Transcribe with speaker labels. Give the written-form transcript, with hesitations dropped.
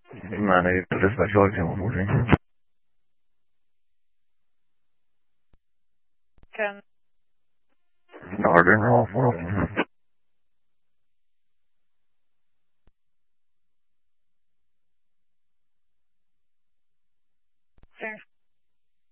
Speaker 1: Mane, dispatch Alexander 14.
Speaker 2: Can
Speaker 1: Northern Roll 4.